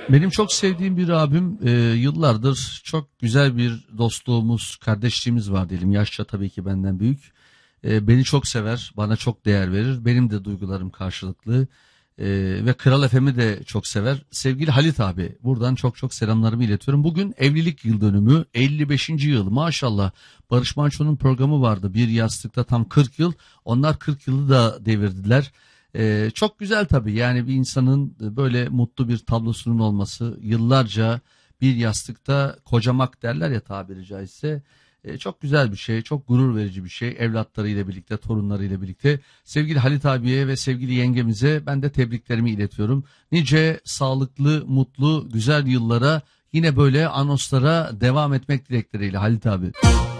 Benim çok sevdiğim bir abim, yıllardır çok güzel bir dostluğumuz, kardeşliğimiz var diyelim. Yaşça tabii ki benden büyük. Beni çok sever, bana çok değer verir. Benim de duygularım karşılıklı. Ve Kral FM'i de çok sever. Sevgili Halit abi, buradan çok çok selamlarımı iletiyorum. Bugün evlilik yıl dönümü, 55. yıl. Maşallah, Barış Manço'nun programı vardı. Bir yastıkta tam 40 yıl. Onlar 40 yılı da devirdiler. Çok güzel tabii, yani bir insanın böyle mutlu bir tablosunun olması, yıllarca bir yastıkta kocamak derler ya, tabiri caizse. Çok güzel bir şey, çok gurur verici bir şey, evlatlarıyla birlikte, torunlarıyla birlikte. Sevgili Halit abiye ve sevgili yengemize ben de tebriklerimi iletiyorum. Nice sağlıklı, mutlu, güzel yıllara, yine böyle anonslara devam etmek dilekleriyle Halit abi.